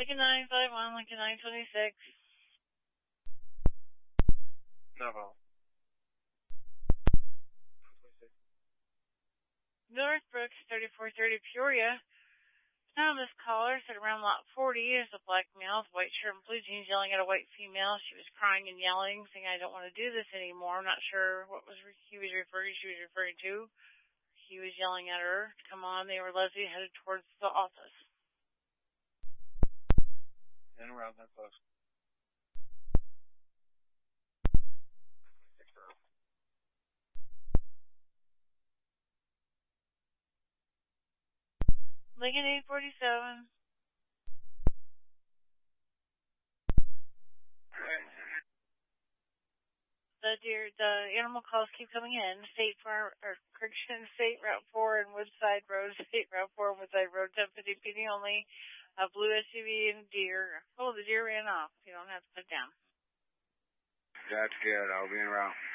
Lincoln 951, Lincoln 926. No. Northbrook 3430 Peoria. Anonymous caller said around lot 40 is a black male with white shirt and blue jeans yelling at a white female. She was crying and yelling, saying, "I don't want to do this anymore." I'm not sure what she was referring to. He was yelling at her to come on. They were Leslie headed towards the office. And around that close. Lincoln 847. The animal calls keep coming in. State Farm, or correction, State Route 4 and Woodside Road, State Route 4 and Woodside Road, 1050 PD only. A blue SUV and deer. Oh, the deer ran off. You don't have to put down. That's good. I'll be en route.